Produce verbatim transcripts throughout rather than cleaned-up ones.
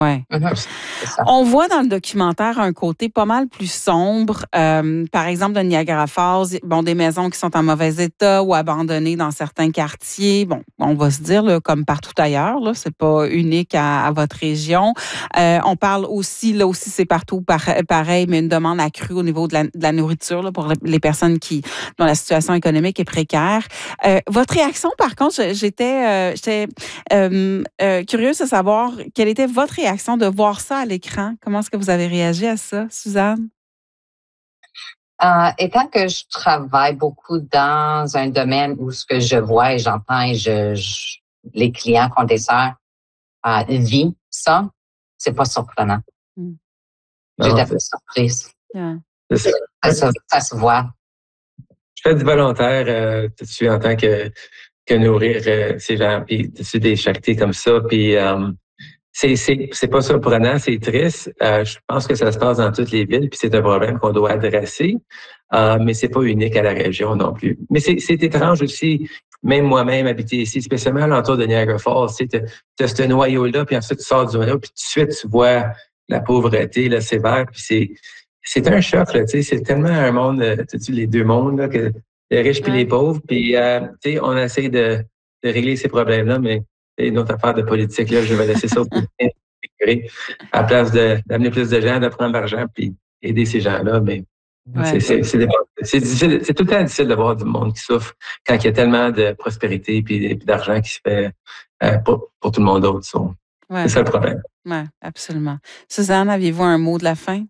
Ouais. Mhm. C'est ça. On voit dans le documentaire un côté pas mal plus sombre. Euh, par exemple, de Niagara Falls, bon, des maisons qui sont en mauvais état ou abandonnées dans certains quartiers. Bon, on va se dire, là, comme partout ailleurs, là, c'est pas unique à, à votre région. Euh, on parle aussi, là aussi, c'est partout par, pareil, mais une demande accrue au niveau de la, de la nourriture là, pour les personnes qui, dont la situation économique est précaire. Euh, votre réaction, par contre, j'étais, euh, j'étais euh, euh, curieuse de savoir quelle était votre réaction de voir ça à l'écran. Comment est-ce que vous avez réagi à ça, Suzanne? Euh, étant que je travaille beaucoup dans un domaine où ce que je vois et j'entends et je, je les clients qu'on dessert euh, vivent ça, c'est pas surprenant. Mm. J'ai de la surprise. Yeah. Ça, ça, ça se voit. Je fais du volontaire euh, dessus en tant que, que nourrir euh, ces gens, puis dessus des charités comme ça, puis euh, C'est, c'est, c'est pas surprenant, c'est triste. Euh, je pense que ça se passe dans toutes les villes, puis c'est un problème qu'on doit adresser, euh, mais c'est pas unique à la région non plus. Mais c'est, c'est étrange aussi, même moi-même habité ici, spécialement à l'entour de Niagara Falls, tu as ce noyau-là, puis ensuite tu sors du noyau, puis tout de suite tu vois la pauvreté, là, sévère, puis c'est, c'est un choc, là, tu sais, c'est tellement un monde, tu sais, les deux mondes, là, que les riches puis ouais. les pauvres, puis euh, tu sais, on essaie de, de régler ces problèmes-là, mais c'est une autre affaire de politique, là, je vais laisser ça au à la place de, d'amener plus de gens, de prendre l'argent puis aider ces gens-là. Mais ouais. c'est, c'est, c'est, c'est, difficile, c'est tout le temps difficile de voir du monde qui souffre quand il y a tellement de prospérité puis, puis d'argent qui se fait euh, pour, pour tout le monde d'autre. So, ouais. C'est ça le problème. Oui, absolument. Suzanne, aviez-vous un mot de la fin?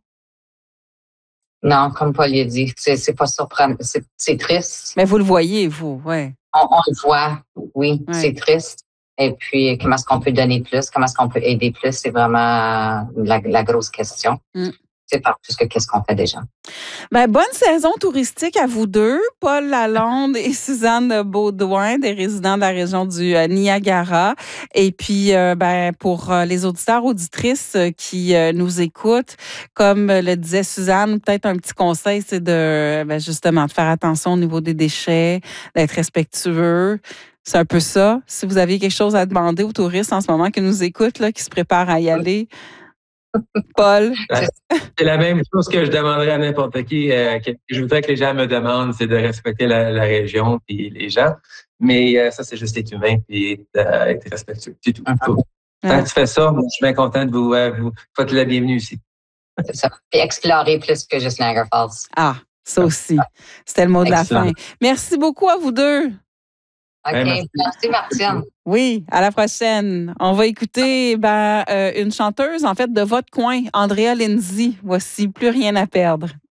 Non, comme Paul l'a dit, c'est, c'est pas surprenant. C'est, c'est triste. Mais vous le voyez, vous, oui. On, on le voit, oui, ouais. C'est triste. Et puis, comment est-ce qu'on peut donner plus? Comment est-ce qu'on peut aider plus? C'est vraiment la, la grosse question. Mm. C'est pas plus que qu'est-ce qu'on fait déjà. Ben, bonne saison touristique à vous deux, Paul Lalonde et Suzanne Baudouin, des résidents de la région du euh, Niagara. Et puis, euh, ben, pour euh, les auditeurs, auditrices euh, qui euh, nous écoutent, comme le disait Suzanne, peut-être un petit conseil, c'est de, ben, justement, de faire attention au niveau des déchets, d'être respectueux. C'est un peu ça. Si vous aviez quelque chose à demander aux touristes en ce moment qui nous écoutent, là, qui se préparent à y aller, Paul? C'est la même chose que je demanderais à n'importe qui. Euh, que je voudrais que les gens me demandent, c'est de respecter la, la région et les gens. Mais euh, ça, c'est juste être humain et euh, être respectueux. C'est tout. Uh-huh. Quand ouais. tu fais ça, moi, je suis bien content de vous, euh, vous faites la bienvenue ici. C'est ça. Et explorer plus que juste Niagara Falls. Ah, ça aussi. C'était le mot de Excellent. La fin. Merci beaucoup à vous deux. OK. Merci, merci Martine. Oui, à la prochaine. On va écouter ben, euh, une chanteuse, en fait, de votre coin, Andrea Lindsay. Voici Plus rien à perdre.